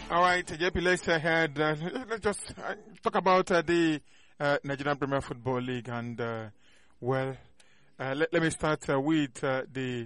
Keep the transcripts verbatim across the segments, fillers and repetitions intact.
All right, J P, let's ahead. Uh, let's just uh, talk about uh, the uh, Nigerian Premier Football League, and uh, well, uh, let, let me start uh, with uh, the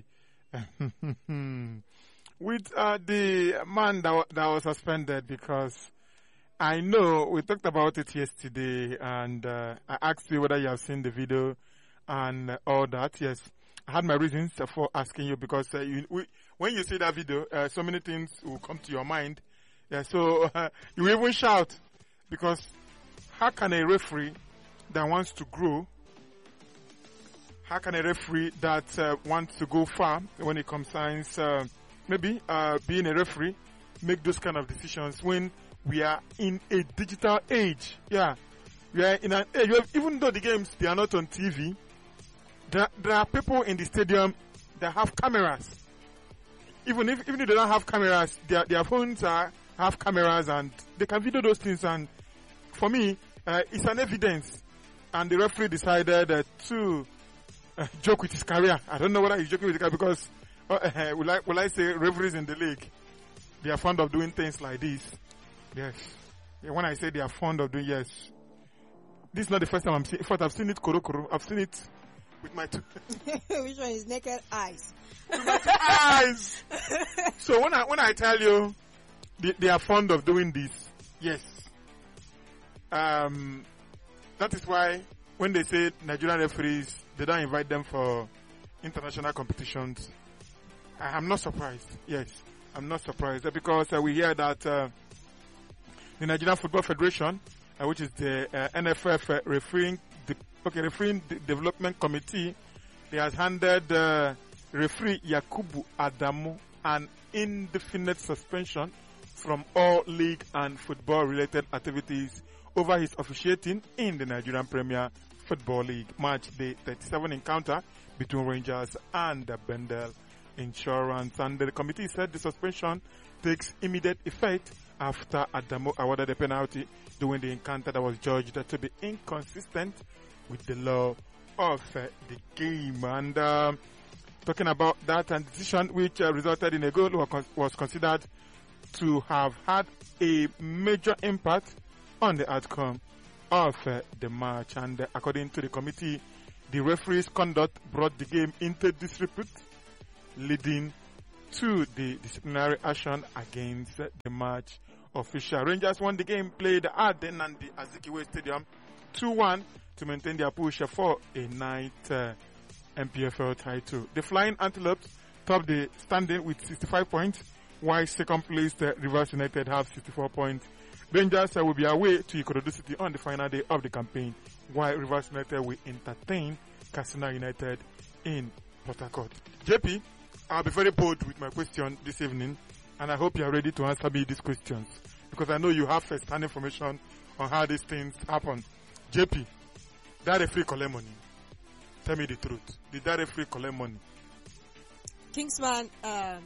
with uh, the man that, that was suspended, because I know we talked about it yesterday, and uh, I asked you whether you have seen the video and uh, all that. Yes, I had my reasons for asking you, because uh, you, we, when you see that video, uh, so many things will come to your mind. Yeah, so uh, you even shout, because how can a referee that wants to grow, how can a referee that uh, wants to go far when it concerns uh, maybe uh, being a referee, make those kind of decisions when we are in a digital age? Yeah, we are in an age where even though the games, they are not on T V, there, there are people in the stadium that have cameras. Even if even if they don't have cameras, their their phones are have cameras, and they can video those things. And for me, uh, it's an evidence. And the referee decided uh, to uh, joke with his career. I don't know whether he's joking with his career, because uh, uh, will I will I say referees in the league, they are fond of doing things like this. Yes. Yeah, when I say they are fond of doing, yes, this is not the first time I'm seeing. In fact, I've seen it koro koro. I've seen it with my two. Which one is naked eyes? With my two eyes. So when I when I tell you, They, they are fond of doing this. Yes. Um, that is why when they say Nigerian referees, they don't invite them for international competitions. I am not surprised. Yes, I'm not surprised, because uh, we hear that uh, the Nigerian Football Federation, uh, which is the uh, N F F uh, refereeing, the, okay, refereeing the development committee, they has handed uh, referee Yakubu Adamu an indefinite suspension from all league and football-related activities over his officiating in the Nigerian Premier Football League match day thirty-seven encounter between Rangers and the Bendel Insurance. And the committee said the suspension takes immediate effect after Adamu awarded a penalty during the encounter that was judged to be inconsistent with the law of uh, the game. And uh, talking about that and decision which uh, resulted in a goal was considered to have had a major impact on the outcome of uh, the match. And uh, according to the committee, the referee's conduct brought the game into disrepute, leading to the disciplinary action against uh, the match official. Rangers won the game played at the Nandi Azikiwe Stadium two one to maintain their push for a ninth uh, M P F L title. The Flying Antelopes topped the standing with sixty-five points, while second place uh, Rivers United have sixty-four points. Rangers uh, will be away to Ikorodu City on the final day of the campaign, while Rivers United will entertain Katsina United in Port Harcourt. J P, I'll be very bold with my question this evening, and I hope you are ready to answer me these questions, because I know you have first-hand information on how these things happen. J P, that referee collect money. Tell me the truth. Did that referee collect money? Kingsman, uh...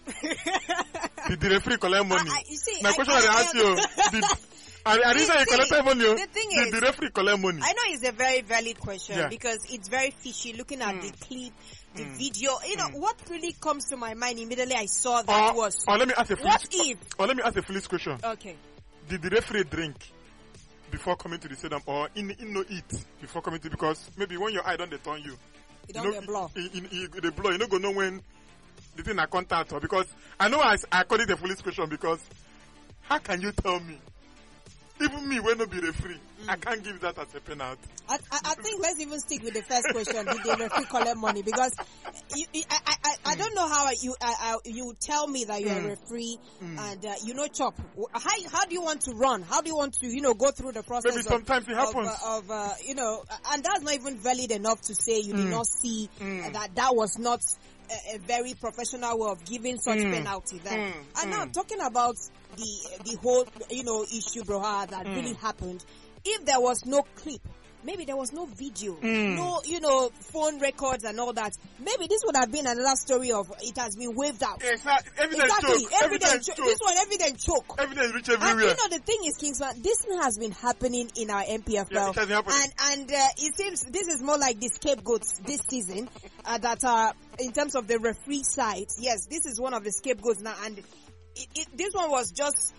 did the referee collect money? I, I, you see, my I, question I, is I ask you. Did, I, I didn't say he collected money. The thing did is, the referee collect money? I know it's a very valid question, yeah. because it's very fishy looking at mm. the clip, the mm. video. You know, mm. what really comes to my mind immediately I saw that or, was... Or let me ask a what foolish, if... Or let me ask a foolish question. Okay. Did the referee drink before coming to the stadium, or in, in no eat before coming to, because maybe when your eye don't they turn you, you don't get blow. They blow. You don't go know when the thing I contact, or because I know I, I call it a foolish question, because how can you tell me? Even me, when not be referee, mm. I can't give that as a penalty. I, I, I think let's even stick with the first question. Did the referee collect money? Because you, you, I, I, I, I don't know how you I, I, you tell me that you're mm. a referee mm. and uh, you know chop. How how do you want to run? How do you want to you know go through the process? Maybe sometimes of, it happens. Of, of uh, you know, and that's not even valid enough to say you mm. did not see mm. uh, that that was not a, a very professional way of giving such mm. penalty. That mm. and now talking about the the whole you know issue, Broha, that mm. really happened. If there was no clip, maybe there was no video, mm. no, you know, phone records and all that, maybe this would have been another story of it has been waved out. Yeah, exactly. Evidence exactly. choke. Evidence, evidence choke. choke. This one, evidence choke. Evidence reach everywhere. And you know, the thing is, Kingsman, this has been happening in our M P F L. Yeah, it has been happening. And, and uh, it seems this is more like the scapegoats this season uh, that are, in terms of the referee side, yes, this is one of the scapegoats now. And it, it, this one was just...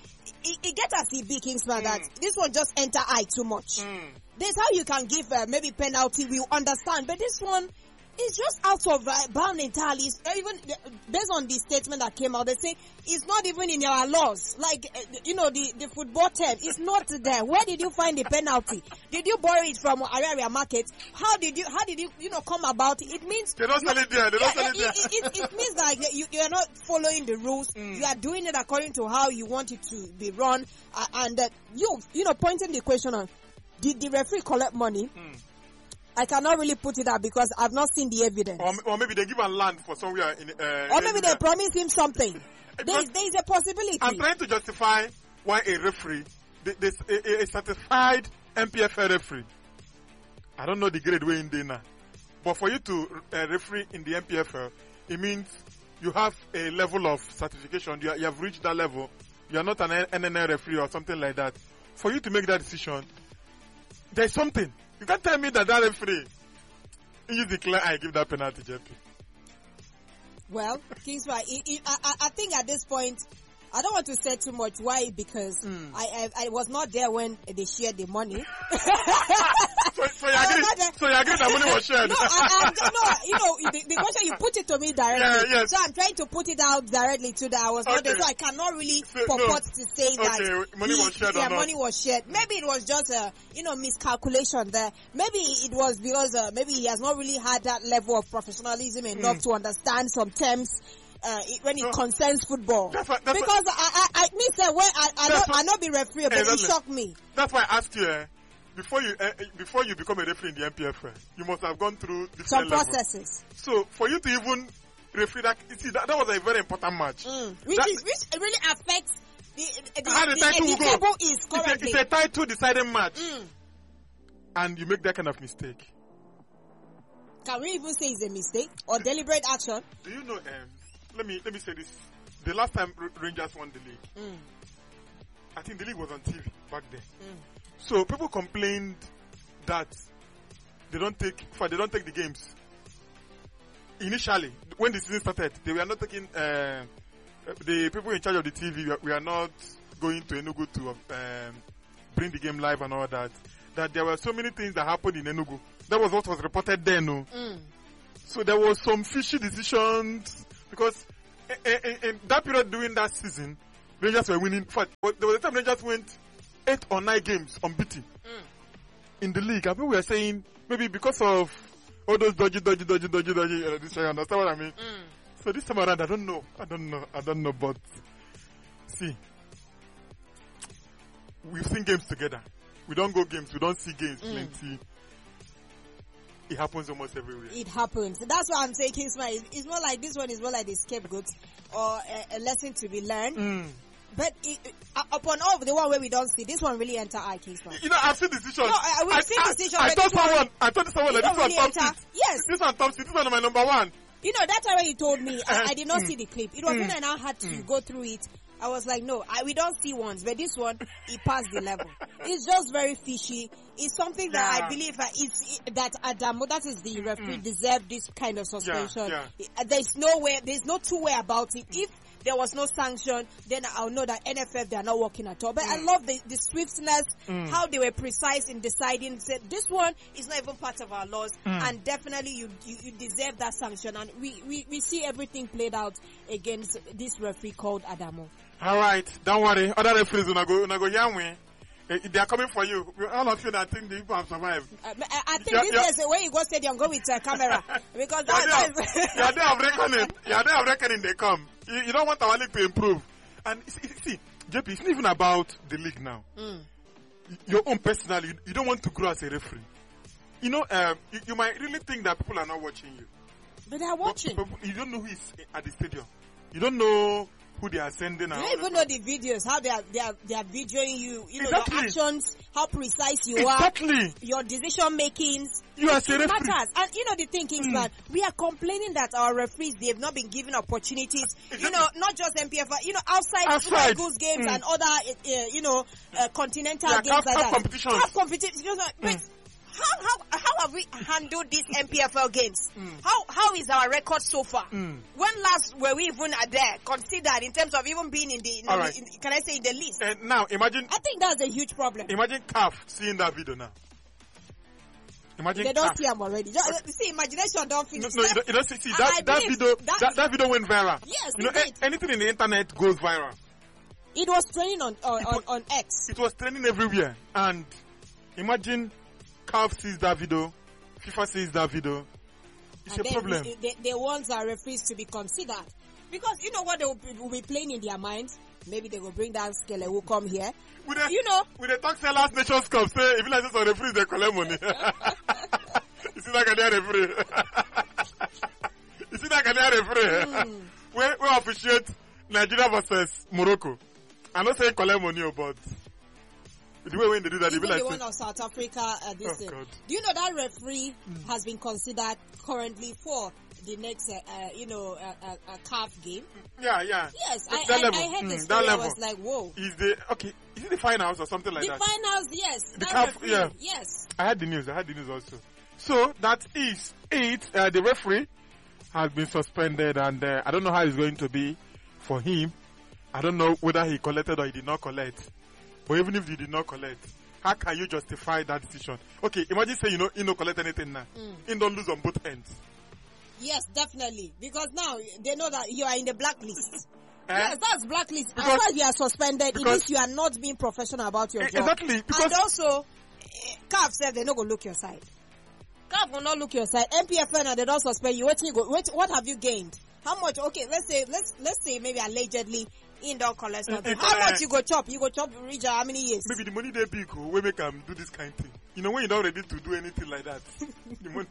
it, it gets as it be, Kingsman, mm. that this one just enter eye too much. Mm. This how you can give uh, maybe penalty, we understand, but this one is just out of uh, bound entirely. It's even based on the statement that came out, they say it's not even in our laws. Like, uh, you know, the, the football term, it's not there. Where did you find the penalty? Did you borrow it from area market? How did you, how did you, you know, come about it? It means they don't sell it there. They don't sell it there. It, it, it, it means that you, you are not following the rules. Mm. You are doing it according to how you want it to be run, uh, and uh, you, you know, pointing the question on, did the referee collect money? Mm. I cannot really put it out because I've not seen the evidence. Or, or maybe they give a land for somewhere in. Uh, or maybe they promise him something. There is, there is a possibility. I'm trying to justify why a referee, this a, a certified M P F L referee. I don't know the grade way in there now, but for you to uh, referee in the M P F L, it means you have a level of certification. You, are, you have reached that level. You are not an N N L referee or something like that. For you to make that decision, there's something. You can't tell me that that referee, you declare I give that penalty, J P. Well, Kingsman, I, I, I think at this point, I don't want to say too much. Why? Because mm. I, I I was not there when they shared the money. so, so you agree? So you agree that money was shared? No, I, I, no. You know, the, the question you put it to me directly. Yeah, yes. So I'm trying to put it out directly to that I was okay. not there, so I cannot really so, purport no. to say that okay, money he, was shared. Yeah, or not? money was shared. Maybe it was just a you know miscalculation there. Maybe it was because uh, maybe he has not really had that level of professionalism enough mm. to understand some terms. Uh, it, when it no. concerns football, that's what, that's because what, I, I, I, me say, well, I, I don't, I not be referee, but exactly. It shocked me. That's why I asked you, eh, before you, eh, before you become a referee in the M P F L, you must have gone through different some levels. processes. So, for you to even referee that, you see, that, that was a very important match. Mm. Which that, is, which really affects the, the, how the, the title the, the table go. is currently. It's a, it's a title deciding match. Mm. And you make that kind of mistake. Can we even say it's a mistake or deliberate action? Do you know, um, Let me let me say this. The last time Rangers won the league, mm. I think the league was on T V back then. Mm. So people complained that they don't take, for they don't take the games. Initially, when the season started, they were not taking. Uh, the people in charge of the T V, we are not going to Enugu to um, bring the game live and all that. That there were so many things that happened in Enugu. That was what was reported then. No? Mm. So there was some fishy decisions. Because in, in, in that period during that season, Rangers were winning. There was a time Rangers went eight or nine games unbeaten mm. in the league. I mean, we were saying maybe because of all those dodgy, dodgy, dodgy, dodgy, dodgy. Uh, this, you understand what I mean? Mm. So this time around, I don't know. I don't know. I don't know. But see, we've seen games together. We don't go games. We don't see games mm. plenty. It happens almost everywhere. It happens. That's why I'm saying, Kingsman, it's, it's more like this one is more like the scapegoat or a, a lesson to be learned. Mm. But it, uh, upon all the one where we don't see, this one really enter eye, Kingsman. You know, I've seen decisions. No, I, we've I, seen I, decisions. I, I told someone, I told someone that this one really tops it. Yes. This one tops it. This one is my number one. You know, that time when you told me, I, I did not mm. see the clip. It was mm. when I now had to mm. go through it. I was like, no, I, we don't see ones, but this one, it passed the level. It's just very fishy. It's something that yeah. I believe uh, it's, it, that Adamo, that is the referee, mm. deserved this kind of suspension. Yeah, yeah. It, there's no way, there's no two way about it. If there was no sanction, then I'll know that N F F, they are not working at all. But mm. I love the, the swiftness, mm. how they were precise in deciding, said this one is not even part of our laws, mm. and definitely you, you, you deserve that sanction. And we, we, we see everything played out against this referee called Adamo. All right, don't worry. Other referees will go, will go Yahweh. They are coming for you. All of you that think the people have survived. Uh, I, I think yeah, this yeah. is the way you go stadium, go with a camera. Because that is... You are there of reckoning. You are there of reckoning, they come. You, you don't want our league to improve. And see, see, J P, it's not even about the league now. Mm. Your own personally, you, you don't want to grow as a referee. You know, um, you, you might really think that people are not watching you. But they are watching. But, but you don't know who is at the stadium. You don't know who they are sending. You don't even know the videos, how they are they are they are videoing you. You know exactly. Your actions, how precise you exactly. are, your decision makings. You are a referee. Matters. And you know the thing, Kingsman, mm. we are complaining that our referees, they have not been given opportunities. Exactly. You know, not just M P F L, you know, outside, outside. Goose games mm. and other, uh, you know, uh, continental yeah, games tough, like tough that. Competitions. Tough competition. You know, but mm. how how how have we handled these N P F L games? Mm. How how is our record so far? Mm. When last were we even there considered in terms of even being in the, in All the right. in, can I say in the list? And now imagine I think that's a huge problem. imagine C A F seeing that video now. Imagine They don't C A F. see them already. Just, see, imagination don't No, finish. no, you don't, you don't see, see I- that, I that believe video that- that, that video went viral. Yes, you know, it a- did. anything in the internet goes viral. It was training on on, It on, was- on X. It was trending everywhere. And imagine C A F sees that video, FIFA sees that video. It's And a then problem. the- They, they want our referees to be considered. Because you know what they will be, will be playing in their minds? Maybe they will bring down Skele who come here. With the, You know. with the talk say last Nations Cup, say if you like this on the free, they collect money. You see that Ghanaian referee? You see that Ghanaian referee? Mm. we, we appreciate Nigeria versus Morocco. I'm not saying collect money, but the way when they do that, they be Even like, the say, one of South Africa, uh, this Oh, thing. God. Do you know that referee has been considered currently for the next, uh, uh, you know, uh, uh, uh, C A F game? yeah, yeah. Yes, That I, I, level. I heard Mm, the that story. I level. was like, whoa. Is the okay? Is it the finals or something like The that? finals, yes. The that C A F, referee, yeah. Yes. I had the news. I had the news also. So that is it. Uh, the referee has been suspended, and uh, I don't know how it's going to be for him. I don't know whether he collected or he did not collect. But even if he did not collect, how can you justify that decision? Okay, imagine say you know he no collect anything now. Mm. He don't lose on both ends. Yes, definitely. Because now they know that you are in the blacklist. Eh? Yes, that's blacklist. Because- as far as you are suspended, it because- means you are not being professional about your Eh, job. exactly, because- and also, eh, C A F said they're not going to look your side. C A F will not look your side. N P F L, and they don't suspend you. Wait till you go. Wait, what have you gained? How much? Okay, let's say, let's let's say maybe allegedly in don't collect something. Eh, How eh, much you go chop? You go chop reach how many years? Maybe the money they big, oh, we make him do this kind of thing. You know when you're not ready to do anything like that, the money.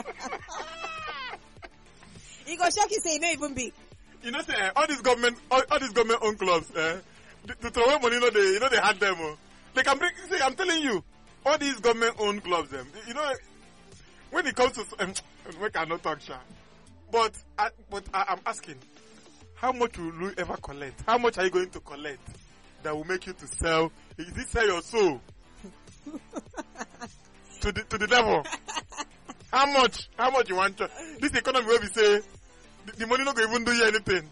You go shock you say it not even big. You know, say, uh, all these government, all, all these government owned clubs, eh, to, to throw away money, you know, they, you know, they had them. Oh. They can bring. See, I'm telling you, all these government owned clubs, them. You know, when it comes to, um, we cannot talk, sha. But, I, but I, I'm asking, how much will you ever collect? How much are you going to collect that will make you to sell? Is it sell your soul to the to the devil? How much? How much you want? To, this economy where we say the, the money not going to even do you anything.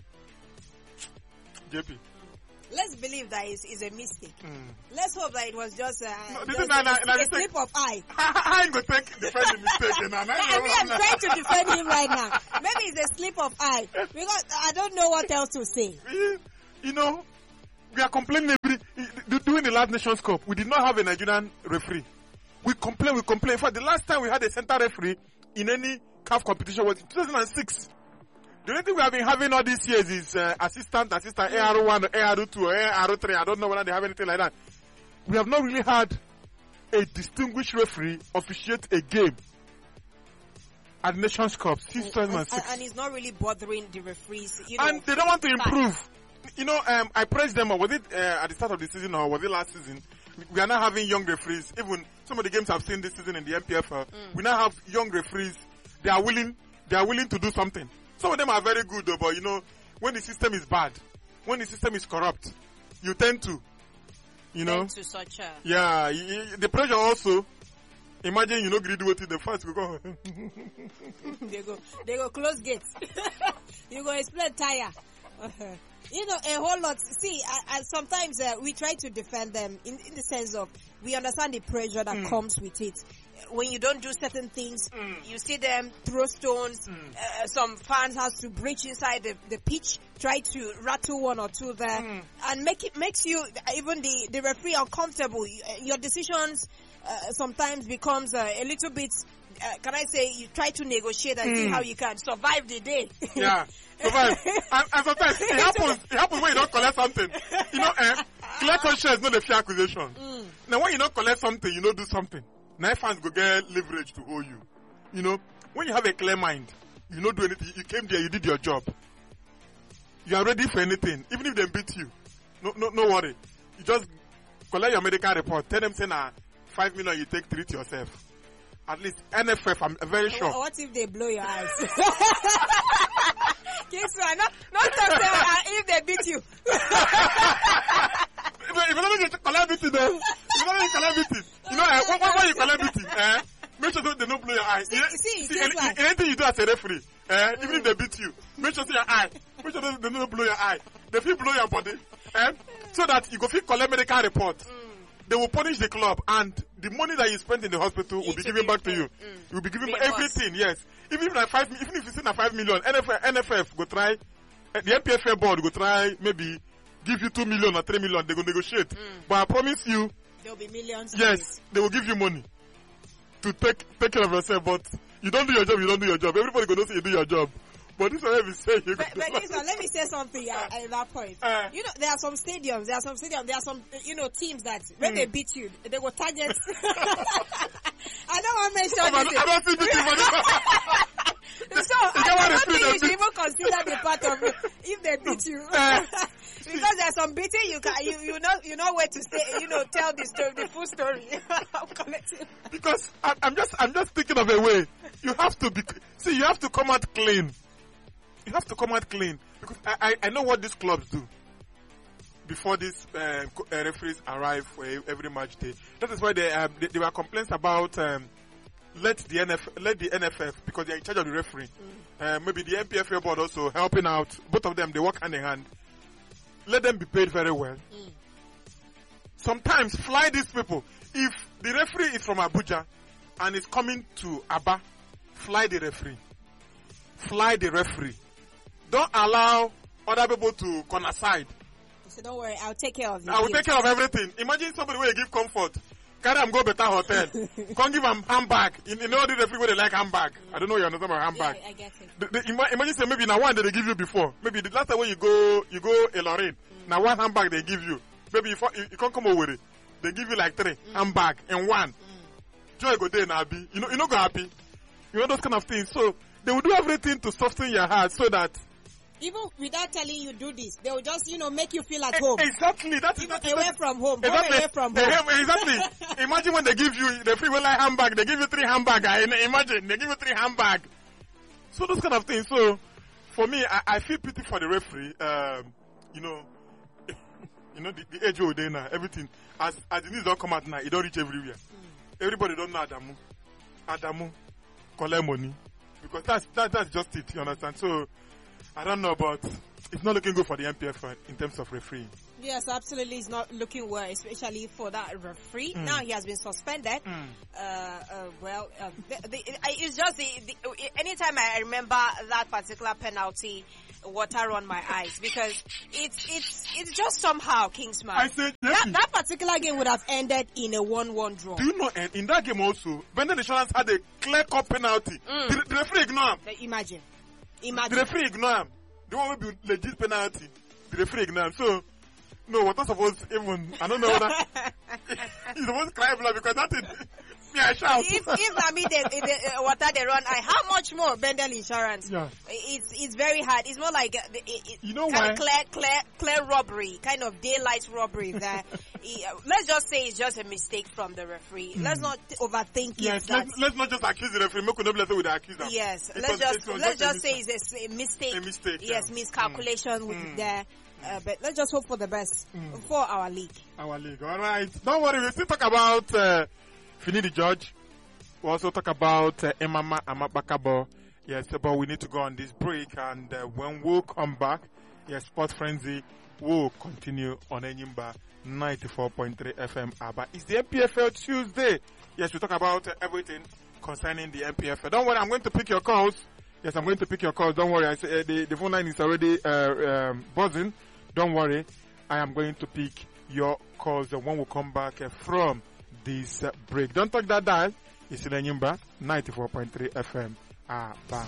J P. Let's believe that it's, it's a mistake. Mm. Let's hope that it was just, uh, No, this just is not- a, not- not a mistake. slip of eye. I ain't going to take defend the mistake. Now. I mean, I'm trying to defend him right now. Maybe it's a slip of eye because I don't know what else to say. You know, we are complaining every, during the last Nations Cup. We did not have a Nigerian referee. We complain, we complain. In fact, the last time we had a center referee in any C A F competition was in two thousand six. The only thing we have been having all these years is uh, assistant, assistant, A R one, A R two, or A R three. I don't know whether they have anything like that. We have not really had a distinguished referee officiate a game at Nations Cup since two thousand six. And, and it's not really bothering the referees. You know, And they don't want to fact. improve. You know, um, I praised them. Or was it uh, at the start of the season or was it last season? We are now having young referees. Even some of the games I've seen this season in the N P F L, Mm. we now have young referees. They are willing. They are willing to do something. Some of them are very good, though. But you know, when the system is bad, when the system is corrupt, you tend to, you know, to such a yeah. y- y- The pressure also. Imagine you know, greedy what the first we go. they go they go close gates. You go explain tire. You know, a whole lot. See, I, I, sometimes uh, we try to defend them in, in the sense of we understand the pressure that Mm. comes with it. When you don't do certain things, Mm. you see them throw stones. Mm. Uh, some fans has to breach inside the, the pitch, try to rattle one or two there, Mm. and make it makes you even the, the referee uncomfortable. Your decisions uh, sometimes becomes uh, a little bit. Uh, can I say you try to negotiate and see Mm. how you can survive the day? Yeah, survive. and, and sometimes it happens. It happens when you don't collect something. You know, eh, clear conscience is not a fair accusation. Mm. Now, when you don't collect something, you don't do something. Now, fans go get leverage to hold you. You know, when you have a clear mind, you don't do anything. You came there, you did your job. You are ready for anything, even if they beat you. No, no, no worry. You just collect your medical report. Tell them, say, nah, five million you take, treat yourself. At least N F F, I'm very sure. What, what if they blow your eyes? Guess what? Not, not talk to uh, if they beat you. If you don't get calamity, though, if you don't get calamity, you know, uh, when, when you calamity, uh, do as a referee. Eh? Even if they beat you, make sure see your eye. Make sure they they don't blow your eye. They feel blow your body. Eh? So that you go feel collect medical report. Mm. They will punish the club, and the money that you spent in the hospital will be given back to you. Mm. You will be given everything, yes. Even if like five, even if it's in a five million, N F F, N F F go try, the N P F L board go try maybe give you two million or three million. They go negotiate, mm. but I promise you, there will be millions. Yes, they will give you money to take take care of yourself. But you don't do your job, you don't do your job. Everybody go know say you do your job. But this is what we say. You but but listen, let me say something at, at that point. Uh, you know, there are some stadiums, there are some stadiums, there are some, you know, teams that when mm. they beat you, they will target. I don't want to mention oh, this. I don't see beating for this. So, I don't think you should even consider the part of it if they beat you. Uh, because there's some beating you can, you, you know, you know where to say, you know, tell the story, the full story. I'm collecting. Because I, I'm just, I'm just thinking of a way. You have to be, see, you have to come out clean. You have to come out clean, because I, I, I know what these clubs do before these uh, referees arrive for every match day. That is why they, um, they, there were complaints about um, let the N F let the N F F, because they are in charge of the referee. Mm. Uh, maybe the N P F L board also helping out. Both of them, they work hand in hand. Let them be paid very well. Mm. Sometimes fly these people. If the referee is from Abuja and is coming to Aba, fly the referee. Fly the referee. Don't allow other people to corner side. So don't worry, I'll take care of you. I will take care of everything. Imagine somebody where you give comfort. Carry them go better hotel. Can't give them handbag. You, you know the referee where they like handbag. Mm. I don't know you understand about handbag. Yeah, I get it. The, the, imagine say maybe now one that they give you before. Maybe the last time when you go you go Ilorin. Mm. Now one handbag they give you. Maybe you, you, you can't come over it. They give you like three mm. handbag and one. Mm. Joy go there and happy. You know you know go happy. You know those kind of things. So they will do everything to soften your heart so that even without telling you do this, they will just, you know, make you feel at home. Exactly. That's even exactly. Away from home. Exactly. Away from home. Exactly. Imagine when they give you the free will like handbag, they give you three handbag. Imagine they give you three handbag. So those kind of things. So for me, I, I feel pity for the referee. Um, you know, you know the, the age of day now, everything as as the news don't come out now, it don't reach everywhere. Mm. Everybody don't know Adamu. Adamu collect money because that's that, that's just it. You understand? So. I don't know, but it's not looking good for the N P F L in terms of refereeing. Yes, absolutely, it's not looking well, especially for that referee. Mm. Now he has been suspended. Mm. Uh, uh, well, uh, the, the, it's just the, the, anytime I remember that particular penalty, water run my eyes because it's it's it's just somehow Kingsman. I said that, that particular game would have ended in a one-one draw. Do you know? And in that game also, Bendel Insurance had a clear-cut penalty. Mm. The, the referee ignored him. Imagine. Imagine. The referee ignore him. The one will be legit penalty. The referee ignore him. So, no, what I suppose even, I don't know whether he's supposed to cry blood because that is, me I shout. If, if I mean the, the uh, water they run, I, how much more Bendel Insurance? Yeah. It's, it's very hard. It's more like, uh, it, it, you know kind why? of clear, clear, clear robbery, kind of daylight robbery there. uh, let's just say it's just a mistake from the referee. Mm. Let's not overthink yes, it. Yes, let's, let's not just accuse the referee. Make no blame with the accuser. Yes, it let's was, just, was let's just, just say it's a, a mistake. A mistake. Yes, yeah. miscalculation mm. with mm. there. Uh, but let's just hope for the best mm. for our league. Our league, all right. Don't worry, we'll still talk about uh, Finidi George. We'll also talk about uh, Emama Amabakabo. Yes, but we need to go on this break, and uh, when we'll come back, yes, Sports Frenzy will continue on Enyimba ninety-four point three F M Aba. It's the N P F L Tuesday. Yes, we talk about uh, everything concerning the N P F L. Don't worry, I'm going to pick your calls. Yes, I'm going to pick your calls. Don't worry. I say, uh, the, the phone line is already uh, um, buzzing. Don't worry. I am going to pick your calls uh, when we come back uh, from this uh, break. Don't touch that dial. It's in Enyimba ninety-four point three F M. Ah, bang.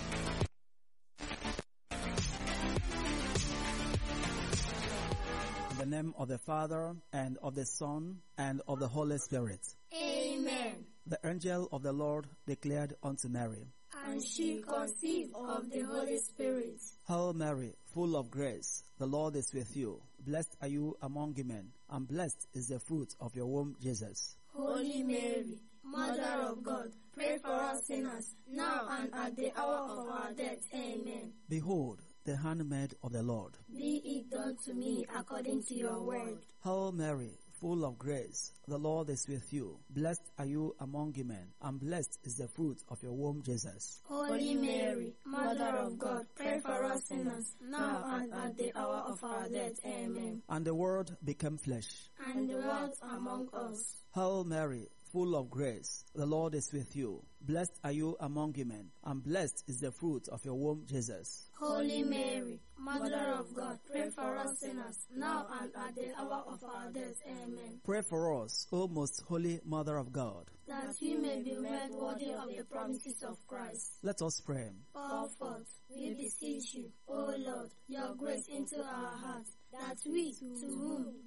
In the name of the Father, and of the Son, and of the Holy Spirit. Amen. The angel of the Lord declared unto Mary, and she conceived of the Holy Spirit. Hail Mary, full of grace, the Lord is with you. Blessed are you among women, and blessed is the fruit of your womb, Jesus. Holy Mary, Mother of God, pray for us sinners, now and at the hour of our death. Amen. Behold, the handmaid of the Lord. Be it done to me according to your word. Hail Mary, full of grace, the Lord is with you. Blessed are you among women, and blessed is the fruit of your womb, Jesus. Holy Mary, Mother of God, pray for us sinners, now and at the hour of our death. Amen. And the Word became flesh. And dwelt among us. Hail Mary, full of grace, the Lord is with you. Blessed are you among women, and blessed is the fruit of your womb, Jesus. Holy Mary, Mother of God, pray for us sinners, now and at the hour of our death. Amen. Pray for us, O most holy Mother of God, that we may be made worthy of the promises of Christ. Let us pray. Pour forth, we beseech you, O Lord, your grace into our hearts, that we, to whom